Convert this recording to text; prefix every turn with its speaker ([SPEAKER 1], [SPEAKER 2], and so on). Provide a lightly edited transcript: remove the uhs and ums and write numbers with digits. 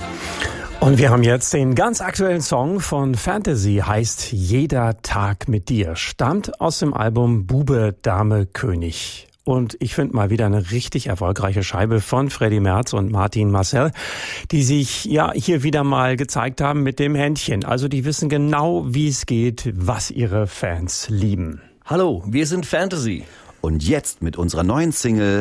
[SPEAKER 1] Und wir haben jetzt den ganz aktuellen Song von Fantasy, heißt Jeder Tag mit dir, stammt aus dem Album Bube, Dame, König. Und ich finde mal wieder eine richtig erfolgreiche Scheibe von Freddy Merz und Martin Marcel, die sich ja hier wieder mal gezeigt haben mit dem Händchen. Also die wissen genau, wie es geht, was ihre Fans lieben.
[SPEAKER 2] Hallo, wir sind Fantasy.
[SPEAKER 3] Und jetzt mit unserer neuen Single